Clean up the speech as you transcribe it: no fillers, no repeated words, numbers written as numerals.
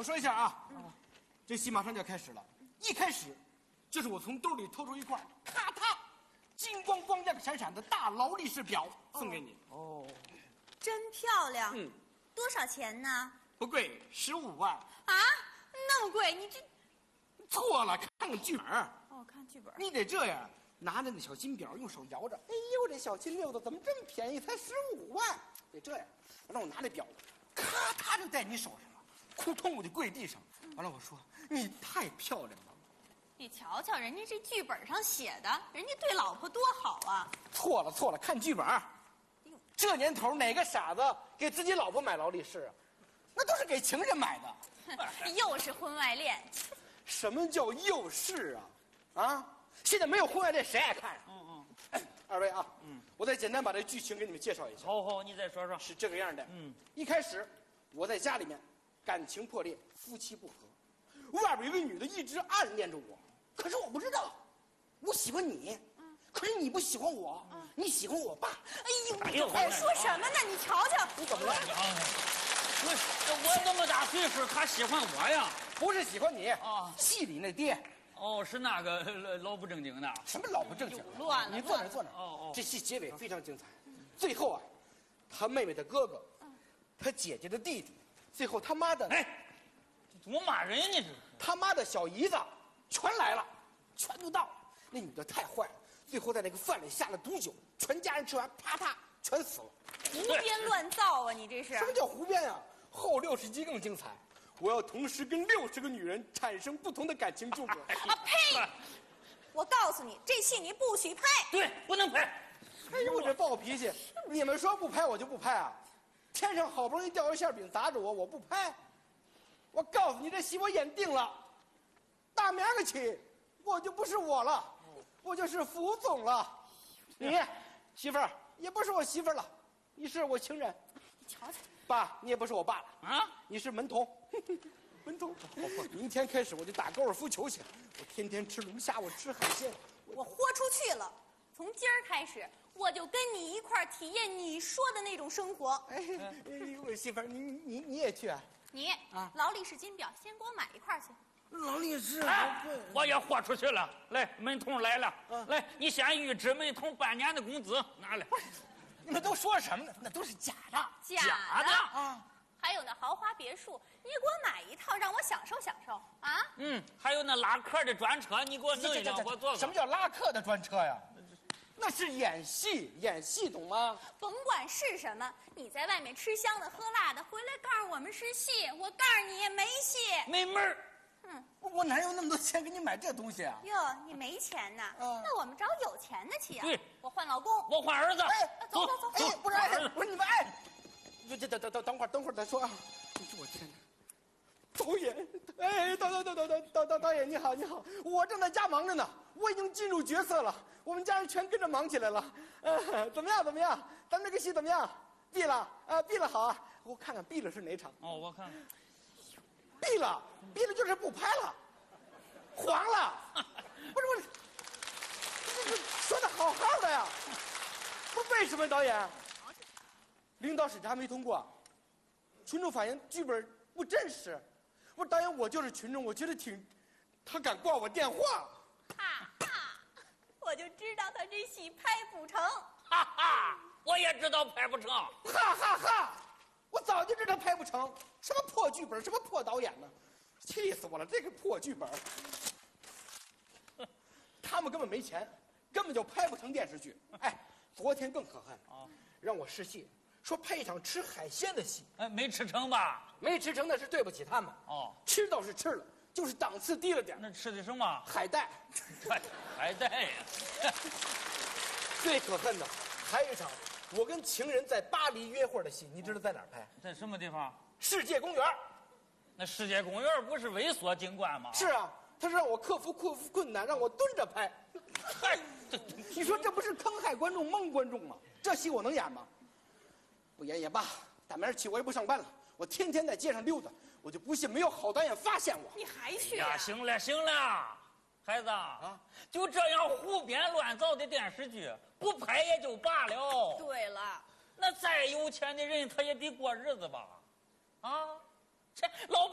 我说一下啊，这戏马上就要开始了。一开始，就是我从兜里掏出一块咔嗒金光光亮闪闪的大劳力士表送给你。哦， 真漂亮。多少钱呢？ 不贵，15万。 啊，那么贵？你这错了，看看剧本。 哦，看剧本。 你得这样，拿着那小金表，用手摇着。哎呦，这小金溜子怎么这么便宜？才15万。得这样，让我拿这表，咔嗒就在你手上了。扑通，我就跪地上。完了，我说你太漂亮了。 你瞧瞧，人家这剧本上写的，人家对老婆多好啊！ 错了，看剧本。这年头哪个傻子给自己老婆买劳力士啊？那都是给情人买的。 又是婚外恋。 什么叫又是啊？啊！现在没有婚外恋，谁爱看啊？二位啊，我再简单把这剧情给你们介绍一下。 好，你再说说。 是这个样的。一开始我在家里面感情破裂，夫妻不和，外边有个女的一直暗恋着我，可是我不知道，我喜欢你，可是你不喜欢我，你喜欢我爸。 哎呦，你说什么呢？你瞧瞧， 你怎么了？ 我这么大岁数，他喜欢我呀？ 不是喜欢你啊，戏里那爹。 哦，是那个老不正经的。 什么老不正经？ 乱了！ 你坐那。哦。这戏结尾非常精彩，最后啊，他妹妹的哥哥，他姐姐的弟弟，最后他妈的， 哎，怎么骂人呢？这是他妈的小姨子，全来了，全都到了。那女的太坏了，最后在那个饭里下了毒酒，全家人吃完，啪嗒全死了。 胡编乱造啊！你这是？ 什么叫胡编啊？后60集更精彩。我要同时跟60个女人产生不同的感情纠葛。 啊呸！我告诉你，这戏你不许拍。 对，不能拍。 哎呦，我这暴脾气！你们说不拍我就不拍啊！天上好不容易掉一馅饼砸着我，我不拍。我告诉你，这戏我演定了，大明儿起我就不是我了，我就是副总了。你媳妇儿也不是我媳妇儿了，你是我情人。 你瞧瞧。 爸，你也不是我爸了啊！ 你是门童，门童。明天开始我就打高尔夫球去，我天天吃龙虾，我吃海鲜， 我豁出去了。从今儿开始，我就跟你一块儿体验你说的那种生活。 哎，我媳妇儿，你也去啊？ 你啊，劳力士金表，先给我买一块去。 劳力士， 我也豁出去了。来，门童来了，来，你先预支门童半年的工资，拿来。 你们都说什么呢？那都是假的， 假的啊！还有那豪华别墅，你给我买一套，让我享受享受啊！ 还有那拉客的专车，你给我弄一辆，我坐。 什么叫拉客的专车呀？那是演戏，懂吗？ 甭管是什么，你在外面吃香的喝辣的，回来告诉我们是戏，我告诉你也没戏， 没门儿。 我哪有那么多钱给你买这东西啊？ 哟，你没钱呐？那我们找有钱的去啊！ 对， 我换老公， 我换儿子。 走。 哎，不是你们等会儿再说啊！你说我天哪！导演，哎，导演你好，我正在家忙着呢，我已经进入角色了，我们家人全跟着忙起来了。怎么样？咱这个戏怎么样？闭了啊，闭了好啊！我看看闭了是哪场？ 哦，我看看。 闭了就是不拍了，黄了。不是，这说的好好的呀，不为什么导演？领导审查没通过，群众反映剧本不真实。我说导演，我就是群众，我觉得他敢挂我电话。 我就知道他这戏拍不成。 我也知道拍不成。 我早就知道拍不成，什么破剧本，什么破导演呢？气死我了！这个破剧本，他们根本没钱，根本就拍不成电视剧。哎，昨天更可恨啊，让我试戏，说拍一场吃海鲜的戏， 没吃成吧？ 没吃成那是对不起他们。吃倒是吃了，就是档次低了点。 那吃的什么？ 海带。 海带呀！ 最可恨的还有一场。我跟情人在巴黎约会的戏，你知道在哪儿拍？ 在什么地方？ 世界公园。 那世界公园不是猥琐景观吗？ 是啊，他是让我克服困难，让我蹲着拍。你说这不是坑害观众、蒙观众吗？这戏我能演吗？不演也罢，大明儿起我也不上班了，我天天在街上溜达，我就不信没有好导演发现我。 你还去呀？行了，孩子啊，就这样胡编乱造的电视剧，不拍也就罢了。 对了， 那再有钱的人，他也得过日子吧？啊，这老。